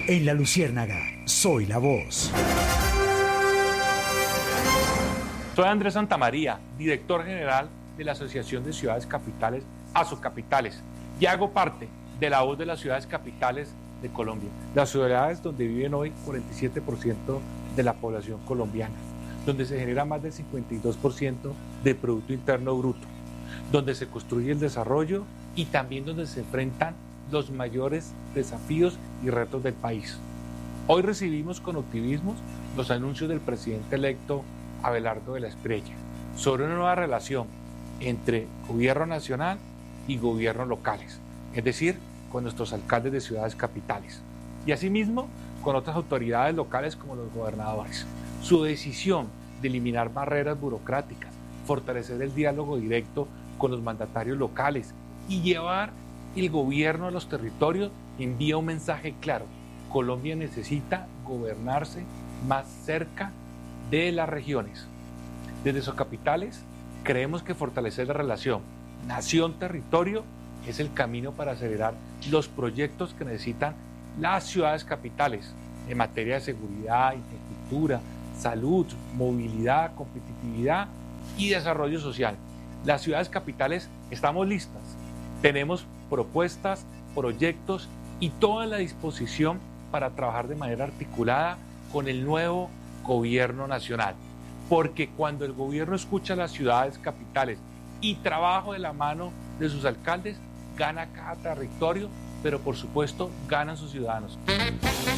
En La Luciérnaga, soy la voz. Soy Andrés Santamaría, director general de la Asociación de Ciudades Capitales, Asocapitales, y hago parte de la voz de las ciudades capitales de Colombia, las ciudades donde viven hoy 47% de la población colombiana, donde se genera más del 52% de Producto Interno Bruto, donde se construye el desarrollo y también donde se enfrentan los mayores desafíos y retos del país. Hoy recibimos con optimismo los anuncios del presidente electo Abelardo de la Espriella sobre una nueva relación entre gobierno nacional y gobiernos locales, es decir, con nuestros alcaldes de ciudades capitales y asimismo con otras autoridades locales como los gobernadores. Su decisión de eliminar barreras burocráticas, fortalecer el diálogo directo con los mandatarios locales y llevar el gobierno a los territorios envía un mensaje claro: Colombia necesita gobernarse más cerca de las regiones. Desde Asocapitales creemos que fortalecer la relación nación-territorio es el camino para acelerar los proyectos que necesitan las ciudades capitales en materia de seguridad, infraestructura, salud, movilidad, competitividad y desarrollo social. Las ciudades capitales estamos listas, tenemos propuestas, proyectos y toda la disposición para trabajar de manera articulada con el nuevo gobierno nacional. Porque cuando el gobierno escucha a las ciudades capitales y trabaja de la mano de sus alcaldes, gana cada territorio, pero por supuesto ganan sus ciudadanos.